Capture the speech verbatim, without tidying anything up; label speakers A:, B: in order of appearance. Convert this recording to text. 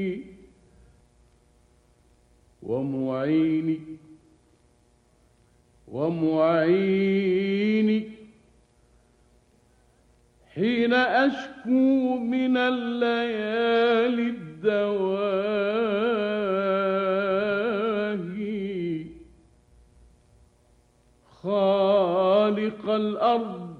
A: ومعيني ومعيني حين أشكو من الليالي الدواهي خالق الأرض